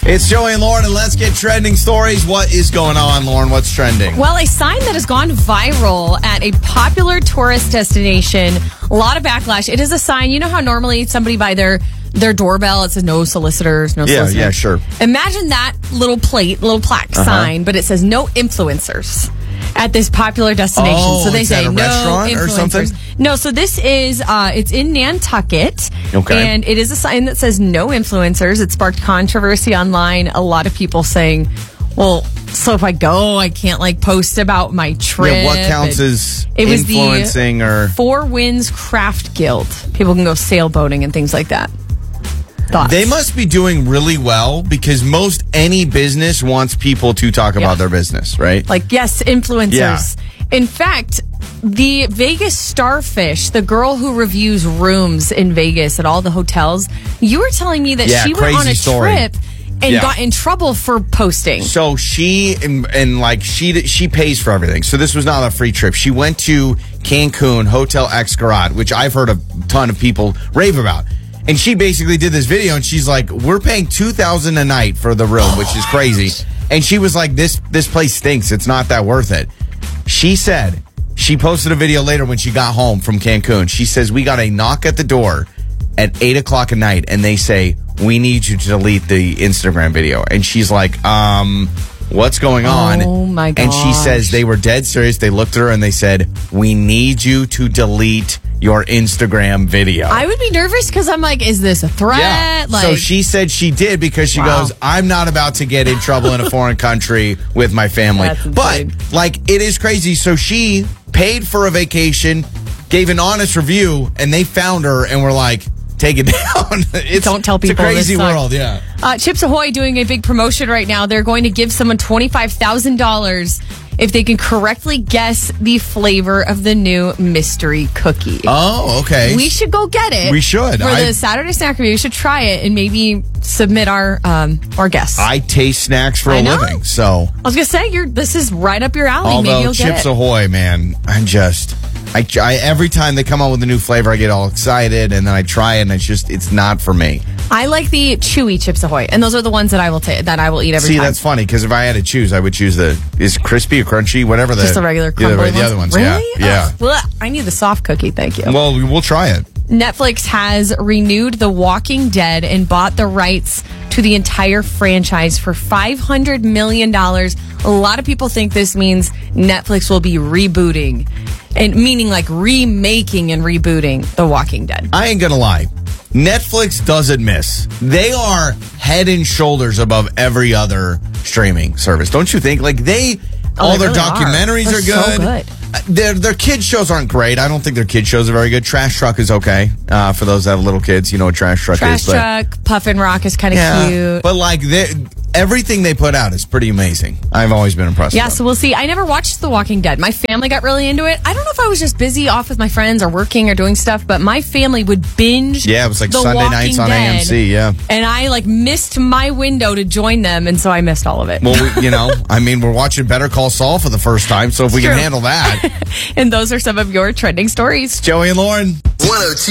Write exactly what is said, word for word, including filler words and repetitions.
It's Joey and Lauren, and let's get trending stories. What is going on, Lauren? What's trending? Well, a sign that has gone viral at a popular tourist destination. A lot of backlash. It is a sign. You know how normally somebody by their their doorbell, it says no solicitors, no Yeah, solicitors. yeah, sure. Imagine that little plate, little plaque Uh-huh. sign, but it says no influencers at this popular destination. Oh, so they it's say at a no restaurant or influencers. something? No, so this is uh, it's in Nantucket, Okay. and it is a sign that says no influencers. It sparked controversy online. A lot of people saying, "Well, so if I go, I can't like post about my trip." Yeah, what counts And as it was influencing the or Four Winds Craft Guild. People can go sailboating and things like that. Thoughts? They must be doing really well because most any business wants people to talk Yeah. about their business, right? Like, yes, influencers. Yeah. In fact, the Vegas Starfish, the girl who reviews rooms in Vegas at all the hotels, you were telling me that Yeah, she went on crazy a story. trip and Yeah. got in trouble for posting. So she and, and like she she pays for everything. So this was not a free trip. She went to Cancun, Hotel Xcaret, which I've heard a ton of people rave about. And she basically did this video, and she's like, "We're paying two thousand a night for the room, which is crazy." And she was like, "This this place stinks. It's not that worth it." She said she posted a video later when she got home from Cancun. She says, "We got a knock at the door at eight o'clock at night, and they say we need you to delete the Instagram video." And she's like, "Um, what's going on?" Oh, my And she gosh. says they were dead serious. They looked at her and they said, "We need you to delete your Instagram video." I would be nervous because I'm like, is this a threat? Yeah. Like, so she said she did because she Wow. goes, "I'm not about to get in trouble in a foreign country with my family." That's But insane. like, it is crazy. So she paid for a vacation, gave an honest review, and they found her and were like, "Take it down." It's, Don't tell people It's a this crazy sucks. world. Yeah. Uh, Chips Ahoy doing a big promotion right now. They're going to give someone twenty-five thousand dollars if they can correctly guess the flavor of the new mystery cookie. Oh, okay. We should go get it. We should. For I- the Saturday Snack Review, we should try it and maybe submit our um, our guests. I, I taste snacks for I a know. living, so was going to say, you're, this is right up your alley. maybe although you'll Chips get it. Ahoy, man, I'm just. I, I every time they come out with a new flavor, I get all excited, and then I try it, and it's just it's not for me. I like the chewy Chips Ahoy, and those are the ones that I will take that I will eat every See, time. that's funny because if I had to choose, I would choose the is crispy or crunchy, whatever the Just the regular yeah, crumbly the, the other ones. Really? Yeah, yeah. Ugh, bleh. I need the soft cookie. Thank you. Well, we- we'll try it. Netflix has renewed The Walking Dead and bought the rights to the entire franchise for five hundred million dollars. A lot of people think this means Netflix will be rebooting, and meaning like remaking and rebooting The Walking Dead. I ain't gonna lie. Netflix doesn't miss. They are head and shoulders above every other streaming service. Don't you think? Like they, Oh, all they their really are. documentaries They're are so good. good. Uh, Their their kid shows aren't great. I don't think their kid shows are very good. Trash Truck is okay uh, for those that have little kids. You know what Trash Truck Trash is. but- Truck, Puffin Rock is kind of Yeah, cute. but like they, everything they put out is pretty amazing. I've always been impressed. Yeah, with so them. we'll see. I never watched The Walking Dead. My family got really into it. I don't know if I was just busy off with my friends or working or doing stuff, but my family would binge. Yeah, it was like The Sunday Walking nights on Dead, A M C. Yeah. and I like missed my window to join them, and so I missed all of it. Well, we, you know, I mean, we're watching Better Call Saul for the first time, so if we It's can true. handle that. And those are some of your trending stories. Joey and Lauren. one oh two